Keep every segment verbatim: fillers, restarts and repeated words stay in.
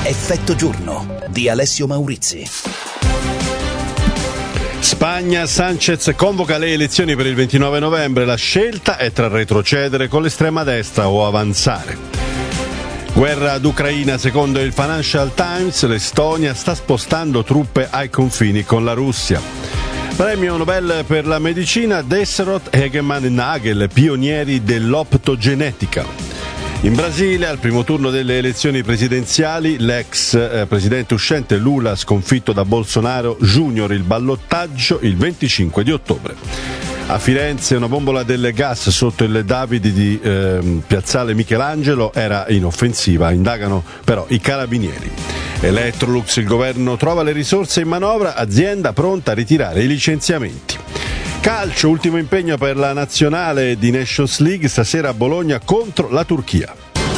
Effetto giorno di Alessio Maurizi. Spagna, Sánchez convoca le elezioni per il ventinove novembre. La scelta è tra retrocedere con l'estrema destra o avanzare. Guerra d'Ucraina, secondo il Financial Times, l'Estonia sta spostando truppe ai confini con la Russia. Premio Nobel per la medicina, Desserot, Hegeman e Nagel, pionieri dell'optogenetica. In Brasile, al primo turno delle elezioni presidenziali, l'ex eh, presidente uscente Lula sconfitto da Bolsonaro Junior, il ballottaggio il venticinque di ottobre. A Firenze una bombola del gas sotto il Davidi di eh, Piazzale Michelangelo era inoffensiva, indagano però i carabinieri. Electrolux, il governo trova le risorse in manovra, azienda pronta a ritirare i licenziamenti. Calcio, ultimo impegno per la nazionale di Nations League, stasera a Bologna contro la Turchia.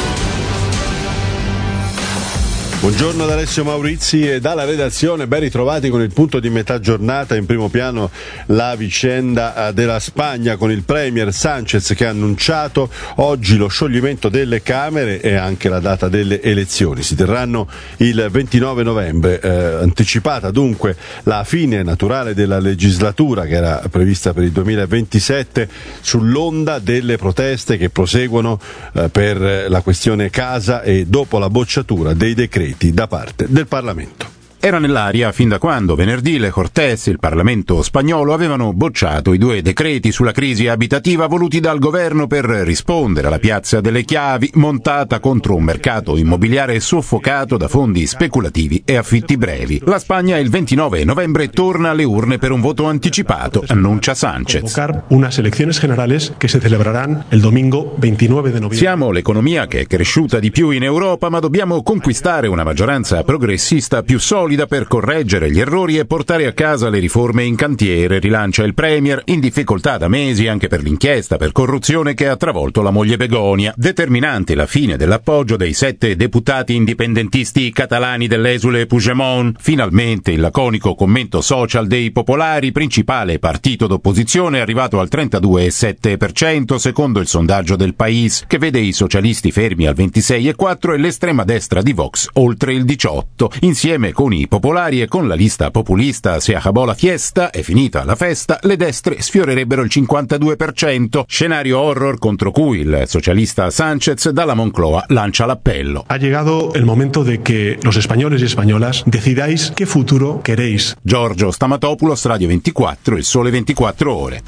Buongiorno da Alessio Maurizi e dalla redazione, ben ritrovati con il punto di metà giornata. In primo piano la vicenda della Spagna con il premier Sánchez che ha annunciato oggi lo scioglimento delle Camere e anche la data delle elezioni. Si terranno il ventinove novembre, eh, anticipata dunque la fine naturale della legislatura che era prevista per il duemilaventisette sull'onda delle proteste che proseguono eh, per la questione casa e dopo la bocciatura dei decreti da parte del Parlamento. Era nell'aria fin da quando venerdì le Cortes, il Parlamento spagnolo, avevano bocciato i due decreti sulla crisi abitativa voluti dal governo per rispondere alla piazza delle chiavi montata contro un mercato immobiliare soffocato da fondi speculativi e affitti brevi. La Spagna il ventinove novembre torna alle urne per un voto anticipato, annuncia Sánchez. Unas elecciones generales que se celebrarán el domingo ventinove de noviembre. Siamo l'economia che è cresciuta di più in Europa, ma dobbiamo conquistare una maggioranza progressista più solida per correggere gli errori e portare a casa le riforme in cantiere, rilancia il premier, in difficoltà da mesi anche per l'inchiesta per corruzione che ha travolto la moglie Begonia. Determinante la fine dell'appoggio dei sette deputati indipendentisti catalani dell'esule Puigdemont. Finalmente il laconico commento social dei popolari, principale partito d'opposizione, arrivato al trentadue virgola sette per cento secondo il sondaggio del País, che vede i socialisti fermi al ventisei virgola quattro per cento e l'estrema destra di Vox oltre il diciotto per cento. Insieme con i popolari e con la lista populista Se acabó la fiesta, è finita la festa, le destre sfiorerebbero il cinquantadue per cento. Scenario horror contro cui il socialista Sánchez dalla Moncloa lancia l'appello. Ha llegado el momento de que los españoles y españolas decidáis qué futuro queréis. Giorgio Stamatopoulos, Radio ventiquattro, Il Sole ventiquattro Ore.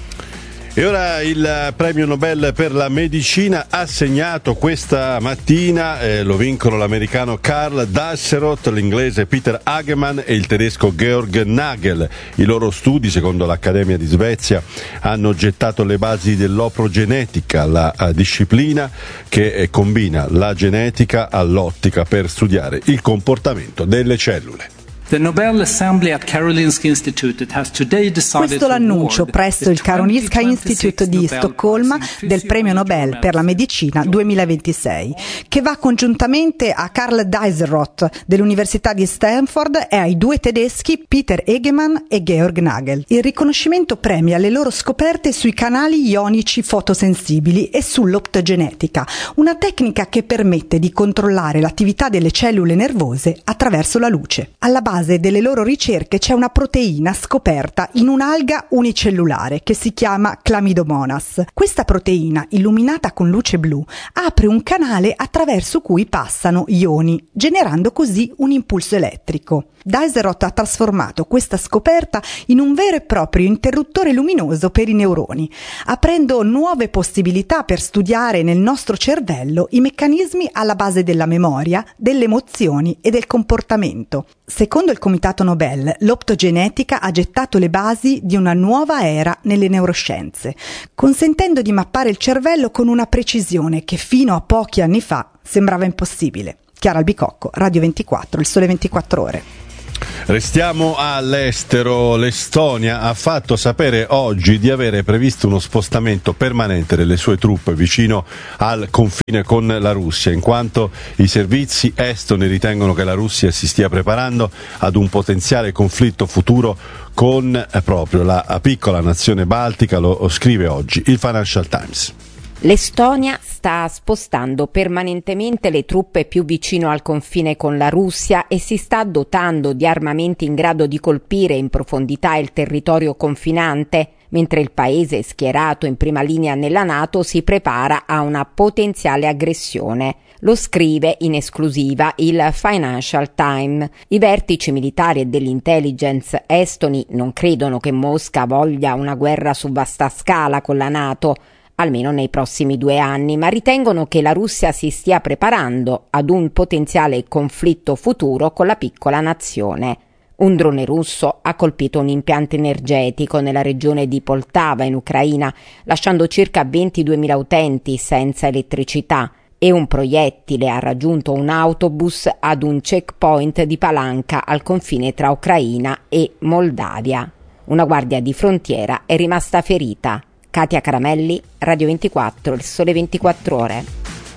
E ora il premio Nobel per la medicina assegnato questa mattina, eh, lo vincono l'americano Karl Dasserot, l'inglese Peter Hageman e il tedesco Georg Nagel. I loro studi, secondo l'Accademia di Svezia, hanno gettato le basi dell'optogenetica, la uh, disciplina che eh, combina la genetica all'ottica per studiare il comportamento delle cellule. Questo l'annuncio presso il Karolinska Institute di Stoccolma del premio Nobel per la medicina duemilaventisei, che va congiuntamente a Karl Dasserot dell'Università di Stanford e ai due tedeschi Peter Hageman e Georg Nagel. Il riconoscimento premia le loro scoperte sui canali ionici fotosensibili e sull'optogenetica, una tecnica che permette di controllare l'attività delle cellule nervose attraverso la luce. Alla base delle loro ricerche c'è una proteina scoperta in un'alga unicellulare che si chiama Chlamydomonas. Questa proteina, illuminata con luce blu, apre un canale attraverso cui passano ioni, generando così un impulso elettrico. Dasserot ha trasformato questa scoperta in un vero e proprio interruttore luminoso per i neuroni, aprendo nuove possibilità per studiare nel nostro cervello i meccanismi alla base della memoria, delle emozioni e del comportamento. Secondo il Comitato Nobel, l'optogenetica ha gettato le basi di una nuova era nelle neuroscienze, consentendo di mappare il cervello con una precisione che fino a pochi anni fa sembrava impossibile. Chiara Albicocco, Radio ventiquattro, Il Sole ventiquattro Ore. Restiamo all'estero. L'Estonia ha fatto sapere oggi di avere previsto uno spostamento permanente delle sue truppe vicino al confine con la Russia, in quanto i servizi estoni ritengono che la Russia si stia preparando ad un potenziale conflitto futuro con eh, proprio la piccola nazione baltica, lo scrive oggi il Financial Times. L'Estonia sta spostando permanentemente le truppe più vicino al confine con la Russia e si sta dotando di armamenti in grado di colpire in profondità il territorio confinante, mentre il paese schierato in prima linea nella NATO si prepara a una potenziale aggressione. Lo scrive in esclusiva il Financial Times. I vertici militari e dell'intelligence estoni non credono che Mosca voglia una guerra su vasta scala con la NATO, almeno nei prossimi due anni, ma ritengono che la Russia si stia preparando ad un potenziale conflitto futuro con la piccola nazione. Un drone russo ha colpito un impianto energetico nella regione di Poltava, in Ucraina, lasciando circa ventiduemila utenti senza elettricità, e un proiettile ha raggiunto un autobus ad un checkpoint di Palanca al confine tra Ucraina e Moldavia. Una guardia di frontiera è rimasta ferita. Katia Caramelli, Radio ventiquattro, Il Sole ventiquattro Ore.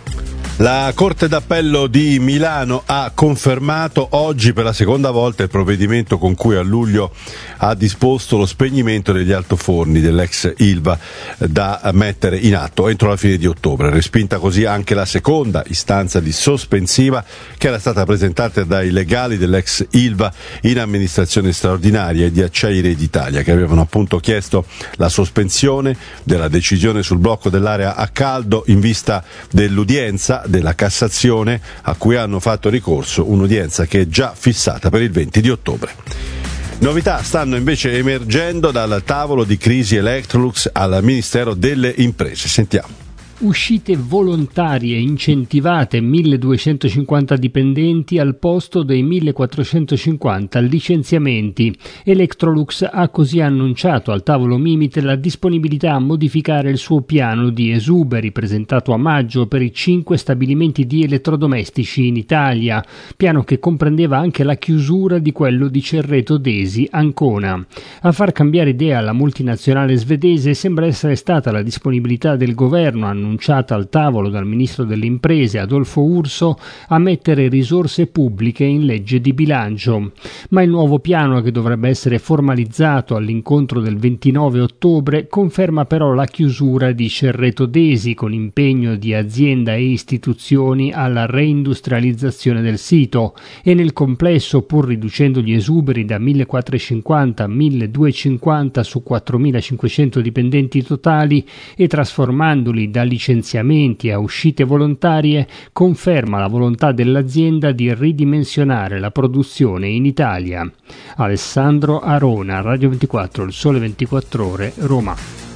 La Corte d'Appello di Milano ha confermato oggi per la seconda volta il provvedimento con cui a luglio ha disposto lo spegnimento degli altoforni dell'ex Ilva da mettere in atto entro la fine di ottobre. Respinta così anche la seconda istanza di sospensiva che era stata presentata dai legali dell'ex Ilva in amministrazione straordinaria e di Acciaierie d'Italia, che avevano appunto chiesto la sospensione della decisione sul blocco dell'area a caldo in vista dell'udienza della Cassazione a cui hanno fatto ricorso, un'udienza che è già fissata per il venti di ottobre. Novità stanno invece emergendo dal tavolo di crisi Electrolux al Ministero delle Imprese. Sentiamo. Uscite volontarie incentivate, milleduecentocinquanta dipendenti al posto dei millequattrocentocinquanta licenziamenti. Electrolux ha così annunciato al tavolo Mimit la disponibilità a modificare il suo piano di esuberi presentato a maggio per i cinque stabilimenti di elettrodomestici in Italia, piano che comprendeva anche la chiusura di quello di Cerreto Desi, Ancona. A far cambiare idea alla multinazionale svedese sembra essere stata la disponibilità del governo annunciata al tavolo dal ministro delle imprese Adolfo Urso a mettere risorse pubbliche in legge di bilancio. Ma il nuovo piano, che dovrebbe essere formalizzato all'incontro del ventinove ottobre, conferma però la chiusura di Cerreto Desi con impegno di azienda e istituzioni alla reindustrializzazione del sito e nel complesso, pur riducendo gli esuberi da millequattrocentocinquanta a milleduecentocinquanta su quattromilacinquecento dipendenti totali e trasformandoli da licenziamenti a uscite volontarie, conferma la volontà dell'azienda di ridimensionare la produzione in Italia. Alessandro Arona, Radio ventiquattro, Il Sole ventiquattro Ore, Roma.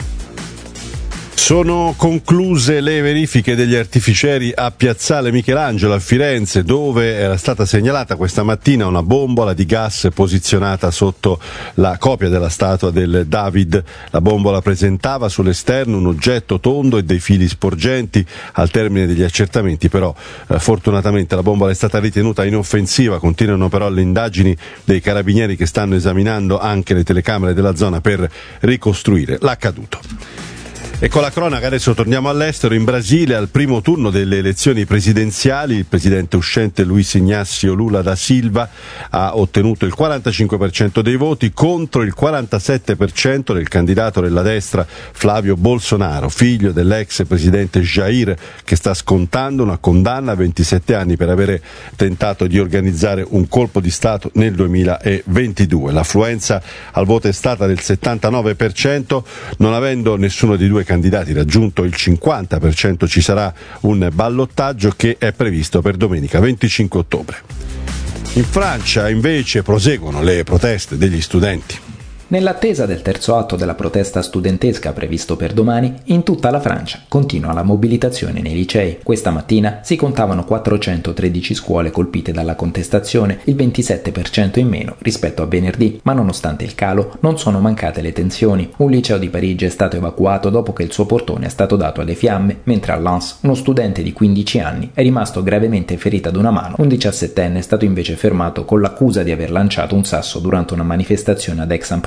Sono concluse le verifiche degli artificieri a Piazzale Michelangelo a Firenze, dove era stata segnalata questa mattina una bombola di gas posizionata sotto la copia della statua del David. La bombola presentava sull'esterno un oggetto tondo e dei fili sporgenti. Al termine degli accertamenti però eh, fortunatamente la bombola è stata ritenuta inoffensiva. Continuano però le indagini dei carabinieri che stanno esaminando anche le telecamere della zona per ricostruire l'accaduto. E con la cronaca adesso torniamo all'estero. In Brasile, al primo turno delle elezioni presidenziali, il presidente uscente Luiz Inácio Lula da Silva ha ottenuto il quarantacinque per cento dei voti contro il quarantasette per cento del candidato della destra Flavio Bolsonaro, figlio dell'ex presidente Jair, che sta scontando una condanna a ventisette anni per avere tentato di organizzare un colpo di Stato nel duemilaventidue. L'affluenza al voto è stata del settantanove per cento, non avendo nessuno di due candidati raggiunto il cinquanta per cento ci sarà un ballottaggio che è previsto per domenica venticinque ottobre. In Francia invece proseguono le proteste degli studenti. Nell'attesa del terzo atto della protesta studentesca previsto per domani, in tutta la Francia continua la mobilitazione nei licei. Questa mattina si contavano quattrocentotredici scuole colpite dalla contestazione, il ventisette per cento in meno rispetto a venerdì, ma nonostante il calo non sono mancate le tensioni. Un liceo di Parigi è stato evacuato dopo che il suo portone è stato dato alle fiamme, mentre a Lens uno studente di quindici anni è rimasto gravemente ferito ad una mano. Un diciassettenne è stato invece fermato con l'accusa di aver lanciato un sasso durante una manifestazione ad Aix-en-Provence.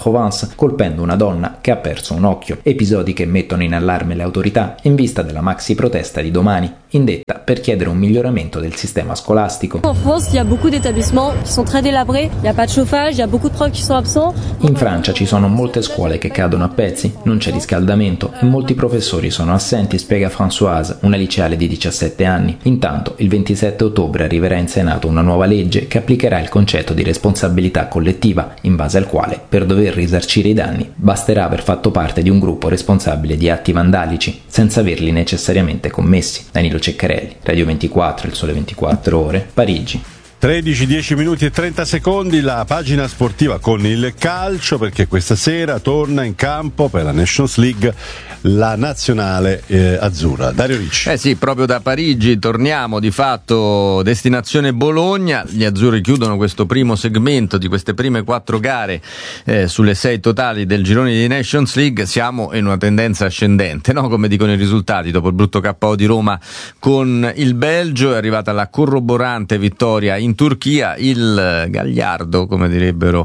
Aix-en-Provence, colpendo una donna che ha perso un occhio. Episodi che mettono in allarme le autorità in vista della maxi protesta di domani, indetta per chiedere un miglioramento del sistema scolastico. In France, il y a beaucoup d'établissements qui sont très délabrés, il y a pas de chauffage, il y a beaucoup de profs qui sont absents. In Francia ci sono molte scuole che cadono a pezzi, non c'è riscaldamento e molti professori sono assenti, spiega Françoise, una liceale di diciassette anni. Intanto, il ventisette ottobre arriverà in Senato una nuova legge che applicherà il concetto di responsabilità collettiva, in base al quale, per dover risarcire i danni, basterà aver fatto parte di un gruppo responsabile di atti vandalici, senza averli necessariamente commessi. Danilo Ceccarelli, Radio ventiquattro, Il Sole ventiquattro Ore, Parigi. tredici, dieci minuti e trenta secondi, la pagina sportiva con il calcio, perché questa sera torna in campo per la Nations League la nazionale eh, azzurra. Dario Ricci. Eh sì, proprio da Parigi torniamo di fatto destinazione Bologna. Gli azzurri chiudono questo primo segmento di queste prime quattro gare eh, sulle sei totali del girone di Nations League. Siamo in una tendenza ascendente, no? Come dicono i risultati, dopo il brutto K O di Roma con il Belgio è arrivata la corroborante vittoria in Turchia, il gagliardo, come direbbero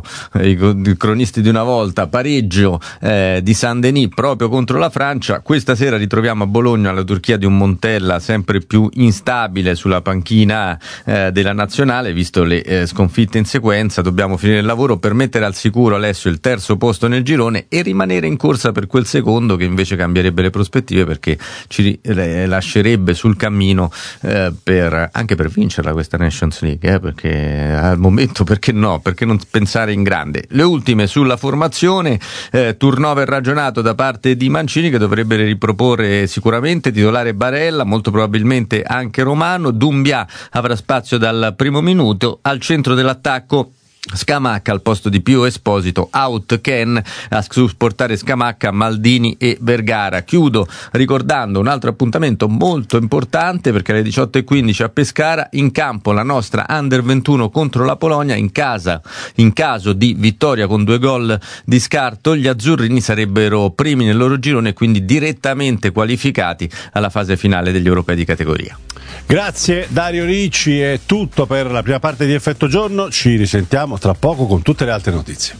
i cronisti di una volta, pareggio eh, di Saint-Denis proprio contro la Francia. Questa sera ritroviamo a Bologna la Turchia di un Montella sempre più instabile sulla panchina eh, della nazionale, visto le eh, sconfitte in sequenza. Dobbiamo finire il lavoro per mettere al sicuro, Alessio, il terzo posto nel girone e rimanere in corsa per quel secondo, che invece cambierebbe le prospettive, perché ci eh, lascerebbe sul cammino eh, per, anche per vincerla questa Nations League, eh, perché al momento perché no, perché non pensare in grande. Le ultime sulla formazione, eh, turnover ragionato da parte di Mancini, che dovrebbe riproporre sicuramente titolare Barella, molto probabilmente anche Romano. Dumbia avrà spazio dal primo minuto. Al centro dell'attacco Scamacca al posto di Pio Esposito, out Ken, a supportare Scamacca Maldini e Vergara. Chiudo ricordando un altro appuntamento molto importante, perché alle diciotto e quindici a Pescara in campo la nostra Under ventuno contro la Polonia. In casa, in caso di vittoria con due gol di scarto, gli azzurrini sarebbero primi nel loro girone e quindi direttamente qualificati alla fase finale degli europei di categoria. Grazie Dario Ricci, è tutto per la prima parte di Effetto Giorno, ci risentiamo tra poco con tutte le altre notizie.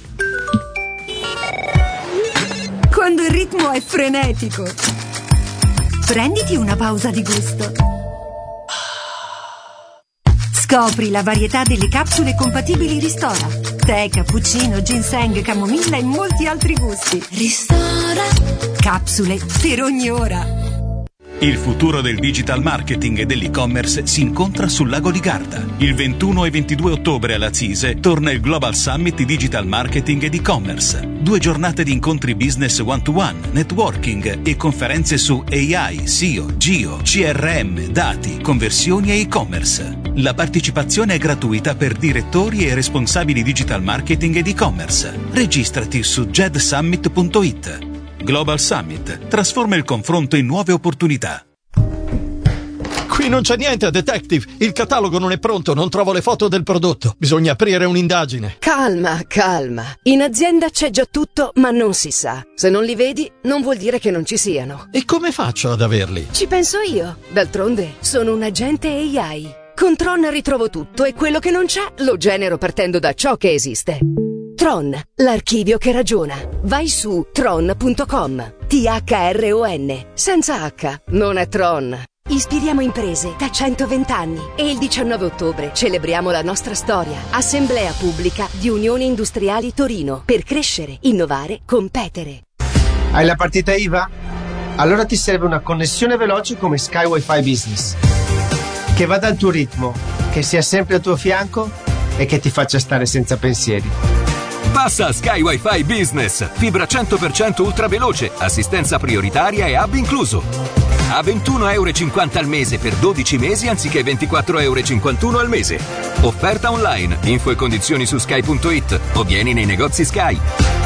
Quando il ritmo è frenetico, prenditi una pausa di gusto. Scopri la varietà delle capsule compatibili Ristora. Tè, cappuccino, ginseng, camomilla e molti altri gusti. Ristora. Capsule per ogni ora. Il futuro del digital marketing e dell'e-commerce si incontra sul lago di Garda. Il ventuno e ventidue ottobre alla CISE torna il Global Summit Digital Marketing ed e-commerce. Due giornate di incontri business one-to-one, networking e conferenze su A I, S E O, Geo, C R M, dati, conversioni e e-commerce. La partecipazione è gratuita per direttori e responsabili digital marketing ed e-commerce. Registrati su jed summit punto it. Global Summit trasforma il confronto in nuove opportunità. Qui non c'è niente, detective. Il catalogo non è pronto, non trovo le foto del prodotto. Bisogna aprire un'indagine. Calma, calma. In azienda c'è già tutto, ma non si sa. Se non li vedi, non vuol dire che non ci siano. E come faccio ad averli? Ci penso io. D'altronde, sono un agente A I. Con Tron ritrovo tutto e quello che non c'è lo genero partendo da ciò che esiste. Tron, l'archivio che ragiona. Vai su tron punto com. T H R O N. Senza H, non è Tron. Ispiriamo imprese da centoventi anni e il diciannove ottobre celebriamo la nostra storia. Assemblea pubblica di Unione Industriali Torino. Per crescere, innovare, competere. Hai la partita I V A? Allora ti serve una connessione veloce come Sky Wi-Fi Business, che vada al tuo ritmo, che sia sempre al tuo fianco e che ti faccia stare senza pensieri. Passa a Sky Wi-Fi Business, fibra cento per cento ultra veloce, assistenza prioritaria e hub incluso. A ventuno euro e cinquanta al mese per dodici mesi anziché ventiquattro euro e cinquantuno al mese. Offerta online, info e condizioni su sky punto it o vieni nei negozi Sky.